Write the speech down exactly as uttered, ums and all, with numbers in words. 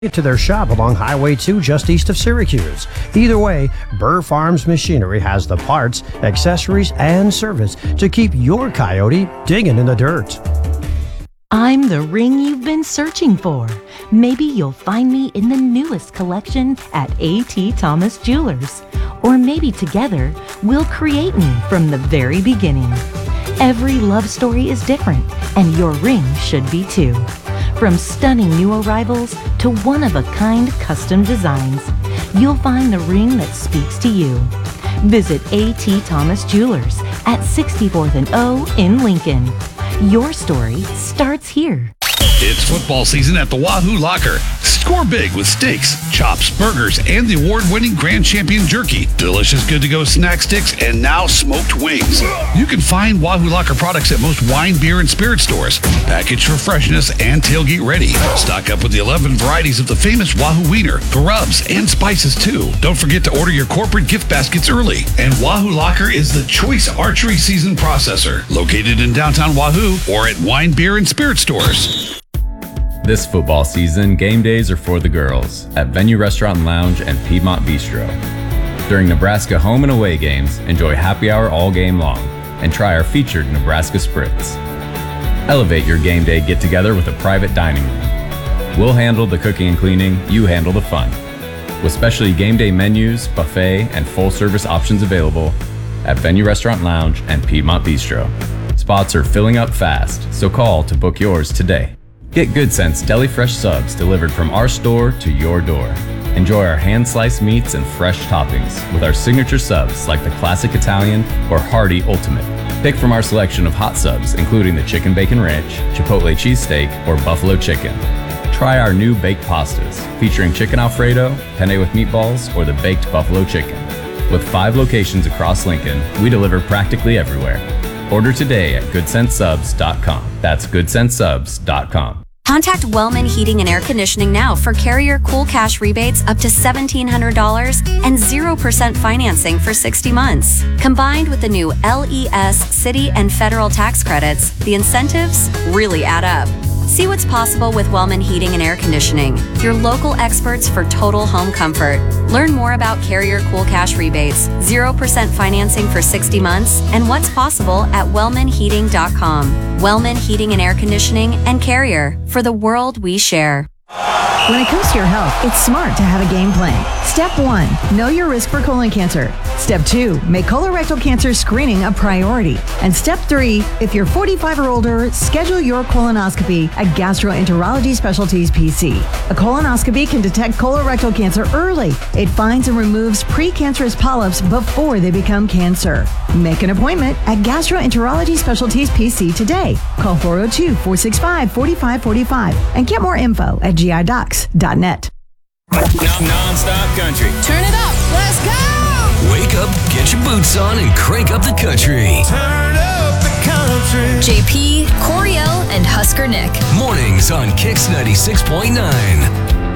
to their shop along Highway two just east of Syracuse. Either way, Burr Farms Machinery has the parts, accessories, and service to keep your coyote digging in the dirt. I'm the ring you've been searching for. Maybe you'll find me in the newest collection at A T Thomas Jewelers. Or maybe together, we'll create me from the very beginning. Every love story is different, and your ring should be too. From stunning new arrivals to one-of-a-kind custom designs, you'll find the ring that speaks to you. Visit A T Thomas Jewelers at sixty-fourth and O in Lincoln. Your story starts here. It's football season at the Wahoo Locker. Score big with steaks, chops, burgers, and the award-winning Grand Champion Jerky. Delicious good-to-go snack sticks, and now smoked wings. You can find Wahoo Locker products at most wine, beer, and spirit stores. Packaged for freshness and tailgate ready. Stock up with the eleven varieties of the famous Wahoo Wiener, the rubs, and spices too. Don't forget to order your corporate gift baskets early. And Wahoo Locker is the choice archery season processor. Located in downtown Wahoo or at wine, beer, and spirit stores. This football season, game days are for the girls at Venue Restaurant and Lounge and Piedmont Bistro. During Nebraska home and away games, enjoy happy hour all game long and try our featured Nebraska Spritz. Elevate your game day get-together with a private dining room. We'll handle the cooking and cleaning, you handle the fun. With specialty game day menus, buffet, and full-service options available at Venue Restaurant and Lounge and Piedmont Bistro. Spots are filling up fast, so call to book yours today. Get Good Sense Deli Fresh subs delivered from our store to your door. Enjoy our hand-sliced meats and fresh toppings with our signature subs like the Classic Italian or Hearty Ultimate. Pick from our selection of hot subs, including the Chicken Bacon Ranch, Chipotle Cheesesteak, or Buffalo Chicken. Try our new baked pastas, featuring Chicken Alfredo, penne with meatballs, or the Baked Buffalo Chicken. With five locations across Lincoln, we deliver practically everywhere. Order today at good sense subs dot com. That's good sense subs dot com. Contact Wellman Heating and Air Conditioning now for Carrier Cool Cash rebates up to seventeen hundred dollars and zero percent financing for sixty months. Combined with the new L E S city and federal tax credits, the incentives really add up. See what's possible with Wellman Heating and Air Conditioning, your local experts for total home comfort. Learn more about Carrier Cool Cash rebates, zero percent financing for sixty months, and what's possible at wellman heating dot com. Wellman Heating and Air Conditioning and Carrier, for the world we share. When it comes to your health, it's smart to have a game plan. Step one, know your risk for colon cancer. Step two, make colorectal cancer screening a priority. And step three, if you're forty-five or older, schedule your colonoscopy at Gastroenterology Specialties P C. A colonoscopy can detect colorectal cancer early. It finds and removes precancerous polyps before they become cancer. Make an appointment at Gastroenterology Specialties P C today. Call four oh two, four six five, four five four five and get more info at G I docs dot net. Non-stop country. Turn it up. Let's go. Wake up, get your boots on, and crank up the country. Turn up the country. J P, Coriel, and Husker Nick. Mornings on Kix ninety-six point nine.